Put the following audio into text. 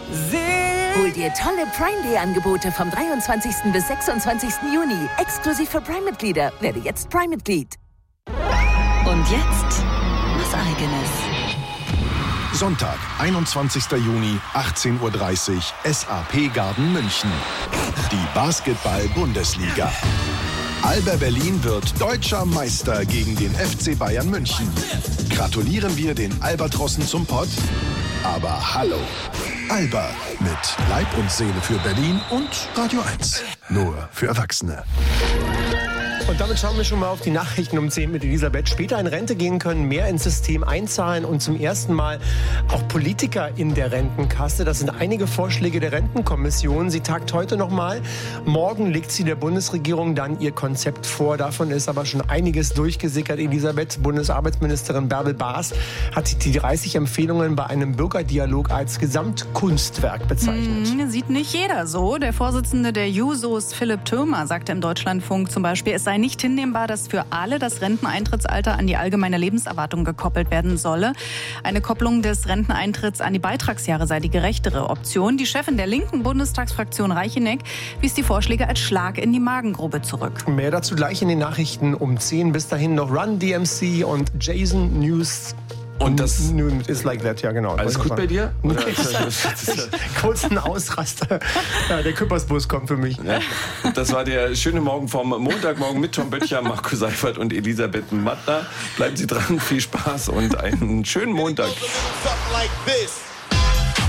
Hol dir tolle Prime Day Angebote vom 23. bis 26. Juni. Exklusiv für Prime-Mitglieder. Werde jetzt Prime-Mitglied. Und jetzt was Eigenes. Sonntag, 21. Juni, 18:30 Uhr, SAP Garden München. Die Basketball-Bundesliga. Alba Berlin wird deutscher Meister gegen den FC Bayern München. Gratulieren wir den Albatrossen zum Pott? Aber hallo, Alba mit Leib und Seele für Berlin und Radio 1. Nur für Erwachsene. Und damit schauen wir schon mal auf die Nachrichten um 10 mit Elisabeth. Später in Rente gehen können, mehr ins System einzahlen und zum ersten Mal auch Politiker in der Rentenkasse. Das sind einige Vorschläge der Rentenkommission. Sie tagt heute nochmal. Morgen legt sie der Bundesregierung dann ihr Konzept vor. Davon ist aber schon einiges durchgesickert. Elisabeth, Bundesarbeitsministerin Bärbel Baas hat die 30 Empfehlungen bei einem Bürgerdialog als Gesamtkunstwerk bezeichnet. Sieht nicht jeder so. Der Vorsitzende der Jusos, Philipp Thürmer, sagte im Deutschlandfunk zum Beispiel, es sei nicht hinnehmbar, dass für alle das Renteneintrittsalter an die allgemeine Lebenserwartung gekoppelt werden solle. Eine Kopplung des Renteneintritts an die Beitragsjahre sei die gerechtere Option. Die Chefin der linken Bundestagsfraktion Reicheneck wies die Vorschläge als Schlag in die Magengrube zurück. Mehr dazu gleich in den Nachrichten um 10. Bis dahin noch Run DMC und Jason News. Und das ist like that, ja genau. Alles gut bei dir? Oder? Kurzen Ausraster. Ja, der Küppersbus kommt für mich. Ja, das war der schöne Morgen vom Montagmorgen mit Tom Böttcher, Marco Seifert und Elisabeth Mattner. Bleiben Sie dran, viel Spaß und einen schönen Montag.